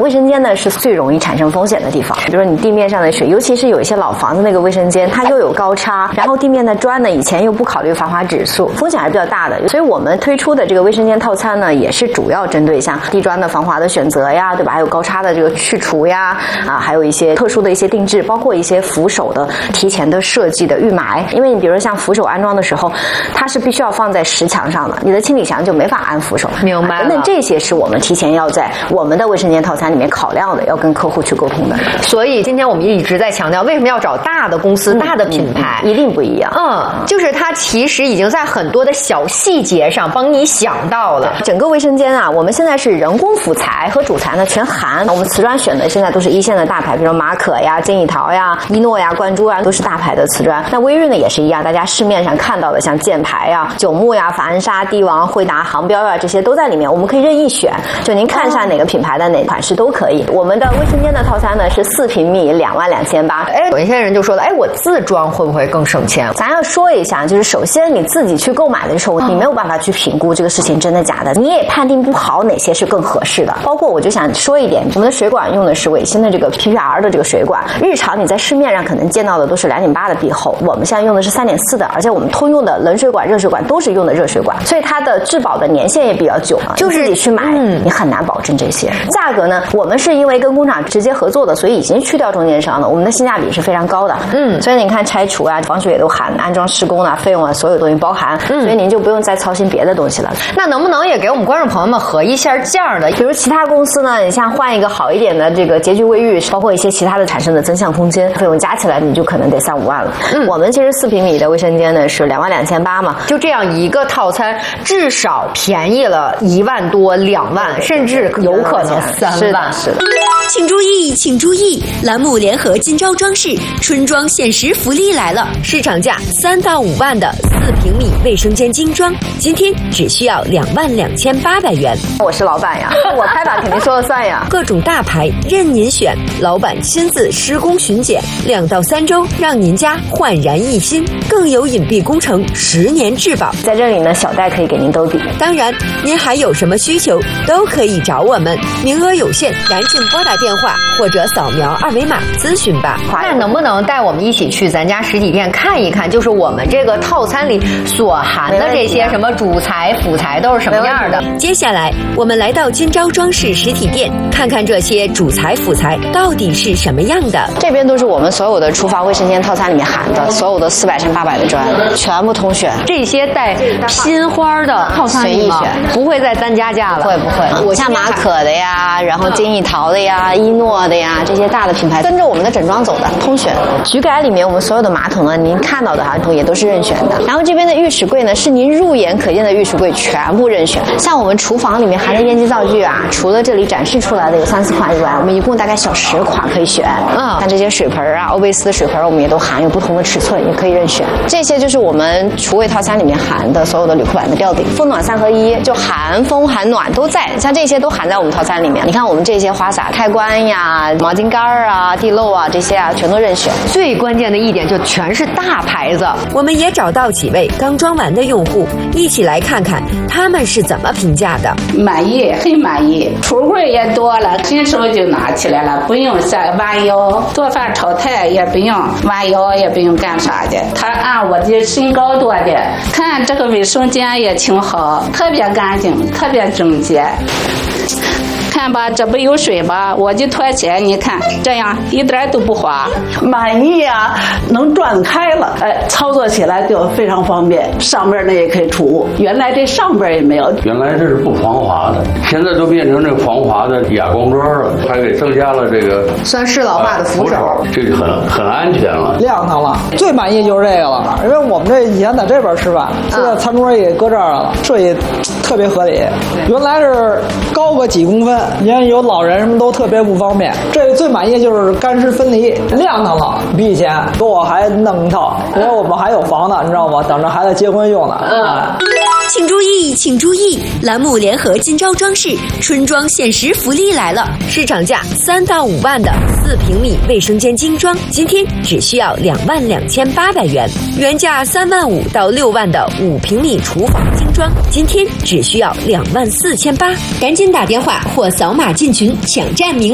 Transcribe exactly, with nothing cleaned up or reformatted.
卫生间呢是最容易产生风险的地方。比如说你地面上的水，尤其是有一些老房子那个卫生间，它又有高差，然后地面的砖呢以前又不考虑防滑指数，风险还是比较大的。所以我们推出的这个卫生间套餐呢，也是主要针对像地砖的防滑的选择呀，对吧？还有高差的这个去除呀，啊，还有一些特殊的一些定制，包括一些扶手的提前的设计的预埋。因为你比如说像扶手安装的时候，它是必须要放在实墙上的，你的清理墙就没法安扶手。 明白了。 那这些是我们提前要在我们的卫生间套餐里面考量的，要跟客户去沟通的。 所以今天我们一直在强调，为什么要找大的公司、嗯、大的品牌、 嗯，一定不一样。 嗯，就是它其实已经在很多的小细节上帮你想到了。 整个卫生间啊，我们现在是人工辅材和主材呢全含。我们瓷砖选的现在都是一线的大牌，比如马可呀、金益陶呀、一诺呀、冠珠啊，都是大牌的瓷砖。那威润呢也是一样，大家市面上看到的像箭牌呀、九牧呀、法恩莎、帝王、惠达、航标呀，这些都在里面，我们可以任意选，就您看上哪个品牌的哪款式都可以。我们的卫生间的套餐呢是四平米两万两千八。 哎，有一些人就说了，哎，我自装会不会更省钱？ 咱要说一下，就是首先你自己去购买的时候，你没有办法去评估这个事情真的假的，你也判定不好哪些是更合适的。包括我就想说一点，我们的水管用的是伟星的这个 P P R 的这个水管，日常你在市面上可能见到的都是两点八的壁厚，我们现在用的是三点四的，而且我们通用的冷水管、热水管都是用的热水管，所以它的质保的年限也比较久，就是自己去买，嗯，你很难保证这些。价格呢，我们是因为跟工厂直接合作的，所以已经去掉中间商了，我们的性价比是非常高的。嗯，所以你看拆除啊、防水也都含，安装施工啊、费用啊，所有东西包含，嗯，所以您就不用再操心别的东西了。 那能不能也给我们观众朋友们核一下价的？ 比如其他公司呢，你像换一个好一点的这个洁具卫浴，包括一些其他的产生的增项空间，费用加起来你就可能得三五万了。嗯，我们其实四平米的卫生间呢是两万两千八嘛， 就这样一个套餐，至少便宜了一万多、两万，甚至有可能三万。 是的。 请注意，请注意！栏目联合金招装饰春装限时福利来了，市场价三到五万的四平米卫生间精装，今天只需要两万两千八百元。 我是老板呀，我拍板肯定说了算呀。 各种大牌任您选，老板亲自施工巡检，两到三周让您家焕然一新，更有隐蔽工程十年质保。 在这里呢，小贷可以给您兜底。 当然，您还有什么需求都可以找我们，名额有限，赶紧拨打电话或者扫描二维码咨询吧。 那能不能带我们一起去咱家实体店看一看，就是我们这个套餐里所含的这些什么主材辅材都是什么样的？ 接下来我们来到金招装饰实体店，看看这些主材辅材到底是什么样的。 这边都是我们所有的厨房卫生间套餐里面含的，所有的四百乘八百的砖全部通选。 这些带拼花的套餐里吗？不会再单加价了？ 不会不会，像马可的呀，然后金益陶的呀、一诺的呀，这些大的品牌跟着我们的整装走的，通选。局改里面我们所有的马桶呢，您看到的哈，也都是任选的。然后这边的浴室柜呢，是您入眼可见的浴室柜，全部任选。像我们厨房里面含的烟机灶具啊，除了这里展示出来的有三四款以外，我们一共大概小十款可以选。嗯，像这些水盆啊，欧贝斯的水盆我们也都含有不同的尺寸，也可以任选。这些就是我们厨卫套餐里面含的所有的铝库板的吊顶，风暖三合一，就含风含暖都在。像这些都含在我们套餐里面。你看我们这些花洒、开关呀、毛巾杆啊、地漏啊这些啊，全都任选。 最关键的一点就全是大牌子。 我们也找到几位刚装完的用户，一起来看看他们是怎么评价的。 满意，很满意，橱柜也多了，伸手就拿起来了，不用下弯腰，做饭炒菜也不用弯腰，也不用干啥的。他按我的身高多的，看这个卫生间也挺好，特别干净，特别整洁。看吧，这不有水吧？我就拖起来，你看这样一点都不滑， 满意啊！能转开了，哎，操作起来就非常方便。上边呢也可以储物，原来这上边也没有。 原来这是不防滑的，现在都变成这防滑的哑光砖了，还给增加了这个算适老化的扶手， 这就很很安全了， 亮堂了。最满意就是这个了，因为我们这以前在这边吃饭，现在餐桌也搁这儿了，这也特别合理。原来是高个几公分。你看有老人什么都特别不方便，这最满意就是干湿分离，亮堂了，比以前给我还弄一套，因为我们还有房呢，你知道吗？等着孩子结婚用呢。嗯。 请注意，请注意！栏目联合金招装饰春装限时福利来了，市场价三到五万的四平米卫生间精装，今天只需要两万两千八百元；原价三万五到六万的五平米厨房精装，今天只需要两万四千八。赶紧打电话或扫码进群抢占名。